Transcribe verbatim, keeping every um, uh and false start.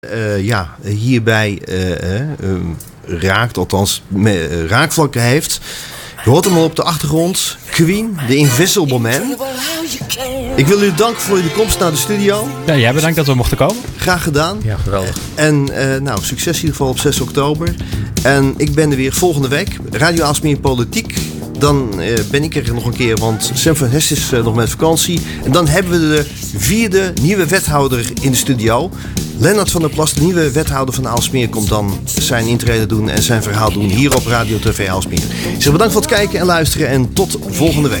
Uh, ja, hierbij uh, uh, raakt, althans uh, raakvlakken heeft. Je hoort hem al op de achtergrond. Queen, The Invisible Man. Ik wil u danken voor de komst naar de studio. Ja, jij bedankt dat we mochten komen. Graag gedaan. Ja, geweldig. En uh, nou, succes in ieder geval op zes oktober. En ik ben er weer volgende week. Radio Aalsmeer Politiek. Dan uh, ben ik er nog een keer, want Sam van Hest is uh, nog met vakantie. En dan hebben we de vierde nieuwe wethouder in de studio. Lennart van der Plas, de nieuwe wethouder van Aalsmeer, komt dan zijn intrede doen en zijn verhaal doen hier op Radio T V Aalsmeer. Ik zeg bedankt voor het kijken en luisteren en tot volgende week.